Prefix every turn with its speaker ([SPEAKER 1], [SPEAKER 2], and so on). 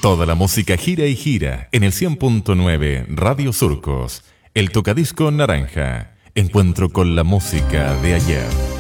[SPEAKER 1] Toda la música gira y gira en el 100.9 Radio Surcos. El tocadisco naranja. Encuentro con la música de ayer.